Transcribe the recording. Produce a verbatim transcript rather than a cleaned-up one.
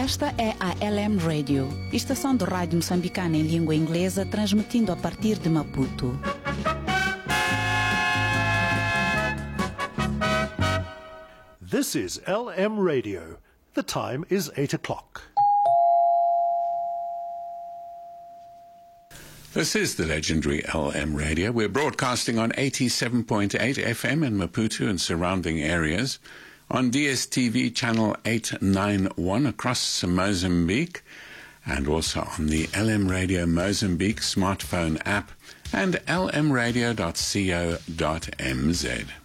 Esta é a L M Radio, estação de rádio moçambicana em língua inglesa, transmitindo a partir de Maputo. This is L M Radio. The time is eight o'clock. This is the legendary L M Radio. We're broadcasting on eighty-seven point eight F M in Maputo and surrounding areas, on D S T V channel eight ninety-one across Mozambique, and also on the L M Radio Mozambique smartphone app and l m radio dot co dot m z.